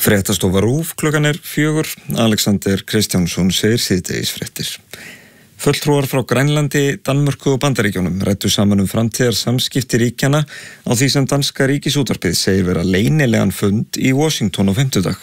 Fréttastofa RÚV, klukkan 4, Alexander Kristjánsson segir síðdegisfréttir. Fulltrúar frá Grænlandi, Danmörku og Bandaríkjunum ræddu saman framtíðar samskipti ríkjanna á því sem danska ríkisútvarpið segir vera leynilegan fund í Washington á fimmtudag.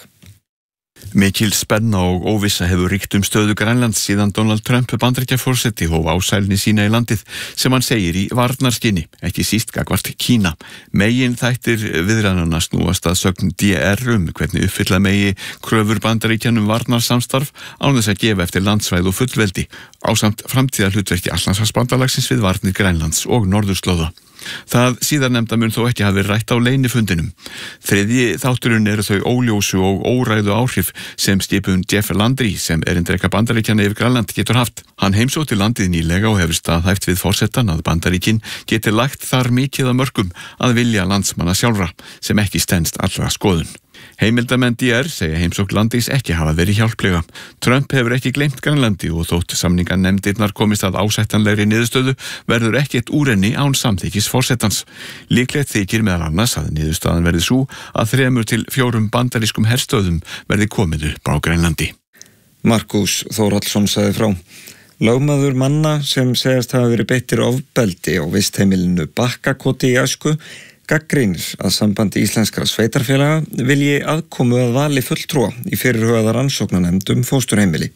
Mikil spenna og óvissa hefur ríkt stöðu Grænlands síðan Donald Trump Bandaríkjaforseti hóf ásælni sína í landið sem hann segir í varnarskyni, ekki síst gagnvart Kína. Megin þættir viðræðnanna snúast að sögn DR hvernig uppfylla megi kröfur Bandaríkjanum varnarsamstarf án þess að gefa eftir landsvæð og fullveldi, ásamt framtíðarhlutverki Atlantshafsbandalagsins við varnir Grænlands og norðurslóða. Það síðarnefnda mun þó ekki hafi verið rætt á leynifundinum. Þriðji þátturinn eru þau óljósu og óræðu áhrif sem skipun Jeff Landry sem erindreka Bandaríkjanna yfir Grænland getur haft. Hann heimsótti landið nýlega og hefur staðhæft við forsetann að Bandaríkin geti lagt þar mikið að mörkum að vilja landsmanna sjálfra sem ekki stenst allra skoðun. Heimildamenn DR segja heimsókn Landrys ekki hafa verið hjálplega. Trump hefur ekki gleymt Grænlandi og þótt samninganefndirnar komist að ásættanlegri niðurstöðu verður ekkert úr henni án samþykkis forsetans. Líklegt þykir meðal annars að niðurstaðan verði sú að 3 til 4 bandarískum herstöðum verði komið upp á Grænlandi. Markus Þórhallsson sagði frá. Lögmaður manna sem segjast hafa verið beittir ofbeldi á vistheimilinu Bakkakoti í Ösku gagnrýnir að sambandi íslenskra sveitarfélaga vilji aðkomu að vali fulltrúa í fyrirhugaða rannsóknarnefnd fósturheimili.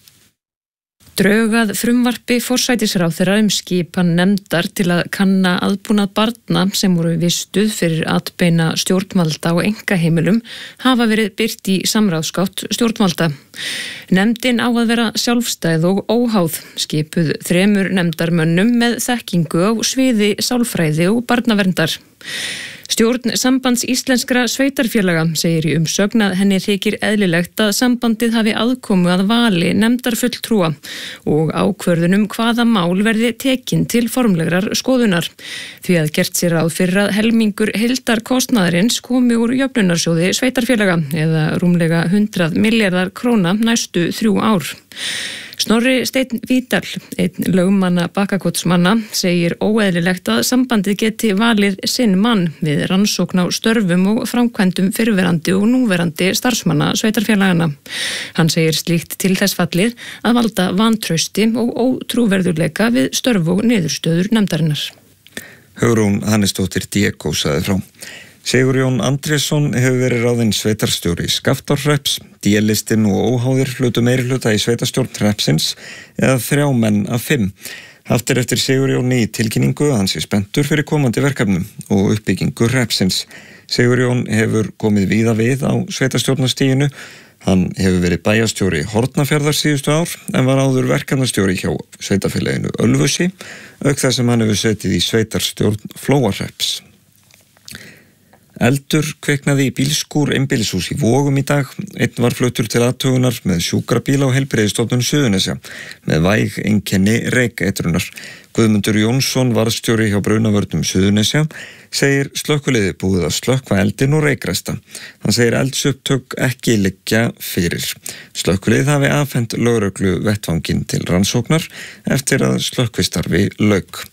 Drög að frumvarpi forsætisráðherra skipan nefndar til að kanna aðbúnað barna sem voru vistuð fyrir atbeina stjórnvalda og einkaheimilum hafa verið birt í samráðsgátt stjórnvalda. Nefndin á að vera sjálfstæð og óháð, skipuð 3 nefndarmönnum með þekkingu á sviði sálfræði og barnaverndar. Stjórn Sambands íslenskra sveitarfélaga segir í umsögn að henni þykir eðlilegt að sambandið hafi aðkomu að vali nefndarfulltrúa og ákvörðunum hvaða mál verði tekin til formlegrar skoðunar. Því að gert sér ráð fyrir að helmingur heildarkostnaðarins komi úr jöfnunarsjóði sveitarfélaga eða rúmlega 100 milljarðar króna næstu 3 ár. Snorri Steinn Vídal, einn lögmanna Bakkakotsmanna, segir óeðlilegt að sambandið geti valið sinn mann við rannsókn á störfum og framkvæmdum fyrrverandi og núverandi starfsmanna sveitarfélagana. Hann segir slíkt til þess fallið að valda vantrausti og ótrúverðurleika við störf og niðurstöður nefndarinnar. Hugrún Hannesdóttir Diego sagði frá. Sigurjón Andrésson hefur verið ráðinn sveitarstjóri Skaftárhrepps, D-listinn og óháðir hlutu meirihluta í sveitarstjórn hreppsins eða 3 menn af 5. Haft eftir Sigurjóni í tilkynningu að hann sé spenntur fyrir komandi verkefnum og uppbyggingu hreppsins. Sigurjón hefur komið víða við á sveitarstjórnarstiginu. Hann hefur verið bæjarstjóri Hornafjarðar síðustu ár en var áður verkefnastjóri hjá sveitarfélaginu Ölfusi, auk þess sem hann hefur setið í sveitarstjórn Flóahrepps. Eldur kviknaði í bílskúr einbýlishús í Vogum í dag. Einn var fluttur til athugunar með sjúkrabíl á Heilbrigðisstofnun Suðurnesja með væg einkenni reykeitrunnar. Guðmundur Jónsson, varðstjóri hjá Brunavörnum Suðurnesja, segir slökkviliðið búið að slökkva eldinn og reykræsta. Hann segir eldsupptök ekki liggja fyrir. Slökkviliðið hafi afhent lögreglu vettvanginn til rannsóknar eftir að slökkvistarfi lauk.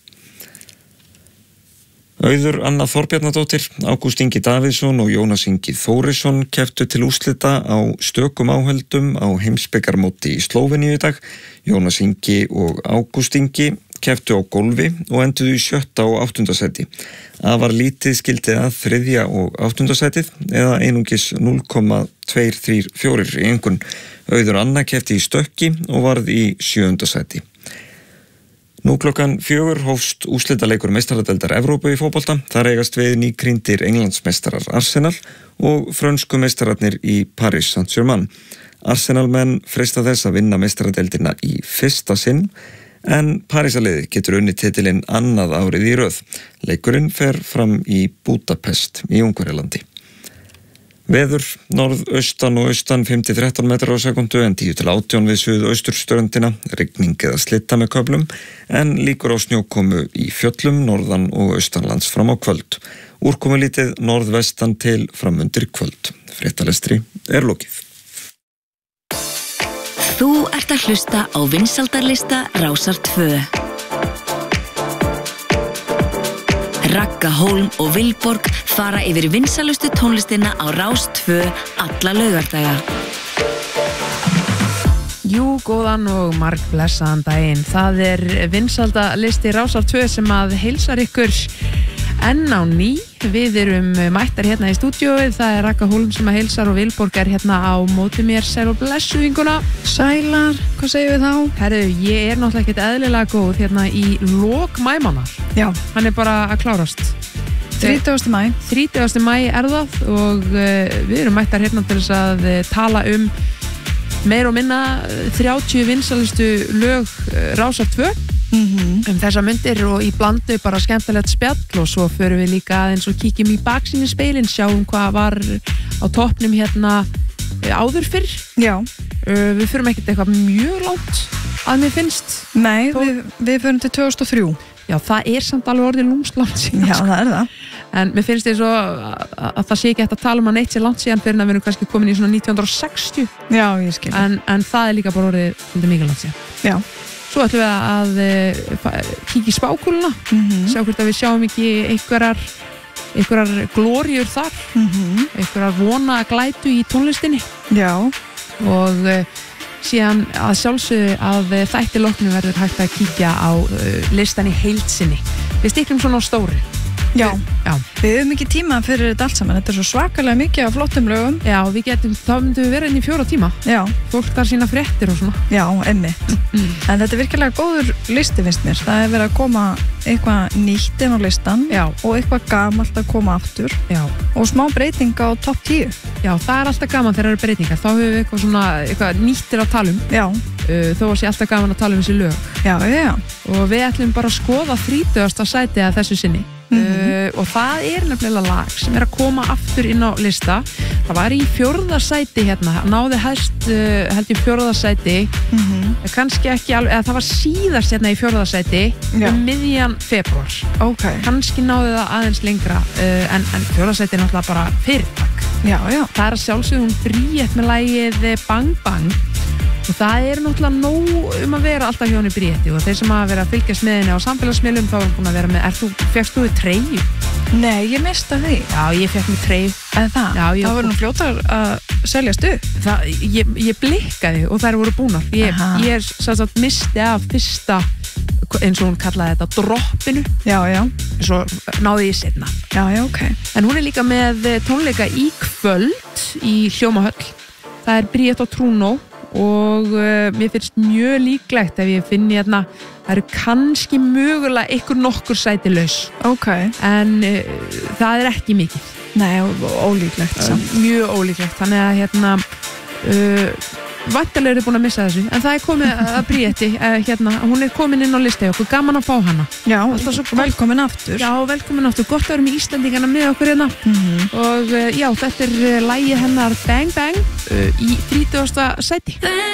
Auður Anna Þorbjarnadóttir, Ágúst Ingi Davíðsson og Jónas Ingi Þórisson kepptu til úrslita á stökum áhöldum á heimsbikarmóti í Slóveníu í dag. Jónas Ingi og Ágúst Ingi kepptu á gólfi og enduðu í 7. og 8. sæti. Afar lítið skildi að 3. og 8. sætið eða einungis 0,234 í einkunn. Auður Anna keppti í stökki og varð í 7. sæti. Nú klukkan 4 hófst úrslitaleikur meistaradeildar Evrópu í fótbolta. Þar eigast við nýkrýndir Englandsmeistarar Arsenal og frönsku meistararnir í Paris Saint-Germain. Arsenal-menn freista þess að vinna meistaradeildina í fyrsta sinn, en Parísarliðið getur unnið titilinn annað árið í röð. Leikurinn fer fram í Budapest í Ungverjalandi. Veður, norðaustan og austan 5-13 metrar á sekundu en 10-18 við suðausturströndina, rigning eða slitta með köflum, en líkur á snjókomu í fjöllum, norðan og austanlands fram á kvöld. Úrkomulítið norðvestan til framundir kvöld. Fréttalestri lokið. Þú ert að hlusta á vinsældarlista Rásar 2. Ragga Hólm og Vilborg fara yfir vinsalustu tónlistina á Rás 2 alla laugardaga. Jú, góðan og margblessaðan daginn. Það vinsalda listi Rásar 2 sem að heilsar ykkur enn á ný. Við erum mættar hérna í stúdíóið. Það Ragga Hólm sem að heilsar og Vilborg hérna á móti mér. Sæl og blessu vinguna. Sælar, hvað segir við þá? Herru, ég náttúrulega ekkert eðlilega góð hérna í lok maímánaðar. Já. Hann bara að klárast. 30. maí. 30. maí það og við erum mættar hérna til þess að tala meir og minna 30 vinsalustu lög Rásar 2 þessa myndir og í blandu bara skemmtilegt spjall og svo förum við líka aðeins og kíkjum í baksýnisspegilinn, sjáum hvað var á toppnum hérna áður fyrr. Já. Við förum ekkert eitthvað mjög langt að mér finnst. Nei, við förum til 2003. Já, það samt alveg orðið lúmslangt síðan. Já, það það. En mér finnst þess að það sé ekki hægt að tala að neitt sé langt síðan fyrir að við erum kannski komin í svona 1960. Já, ég skil. En það líka bara orðið svolítið mikið langt síðan. Já. Svo ætlum við að kíkja í spákúluna, sjá hvort að við sjáum ekki einhverjar glóríur þar, einhverjar vona glætu í tónlistinni. Já. Og síðan að sjálfsögðu að þætti loknu verður hægt að kíkja á listan í heild sinni. Við stiklum svona á stóri. Já. Við höfum ekki tíma fyrir þetta allt saman. Þetta svo svakalega mikið af flottum lögum. Já, þá myndum við vera inn í 4 tíma. Já. Fólk þar sína fréttir og svona. Já, einmitt. En þetta virkilega góður listi, finnst mér. Það verið að koma eitthvað nýtt inn á listan. Já. Og eitthvað gamalt að koma aftur. Já. Og smá breyting á topp 10. Já, það alltaf gaman þegar það eru breytingar. Þá höfum við eitthvað nýttir að tala um. Já. Þó að sé alltaf gaman að tala um þessi lög. Já. Og við ætlum bara að skoða 30. sæti að þessu sinni. Og það nefnilega lag sem að koma aftur inn á lista. Það var í 4. sæti hérna, náði hæst held í 4. sæti, kannski ekki alveg, eða það var síðast hérna í 4. sæti miðjan febrúar. Okay. Kannski náði það aðeins lengra, en 4. sæti náttúrulega bara fyrirtak. Já. Það að sjálfsögðu hún Bríett með lagið Bang Bang. Og það náttúrulega nóg að vera alltaf hjá henni Bríetti og þeir sem að vera að fylgjast með henni á samfélagsmiðlum þá búin að vera með, fékkst þú treyju? Nei, ég mista því. Já, ég fekk mér treyju. Eða það? Já, það voru nú fljótar að seljast upp. Ég blikkaði og þær voru búnar. Ég sagt misti af fyrsta, eins og hún kallaði þetta, droppinu. Já. Svo náði ég seinna. Já, ok. En hún líka með tónleika í kvöld í Hljómahöll. Það Bríett og Trúnó. Og mér finnst mjög líklegt ef ég finn hérna það kannski mögulega nokkur sæti laus. Okay. En það ekki mikið. Nei, ólíklegt samt. Mjög ólíklegt, þannig að hérna væntanlega eru búin að missa þessu, en það komið að Bríetti hérna, hún komin inn á listi okkur, gaman að fá hana. Já, velkomin aftur. Já, velkomin aftur, gott að vera með Íslendingana með okkur hérna. Og já, þetta lagið hennar Bang Bang í 30. sæti.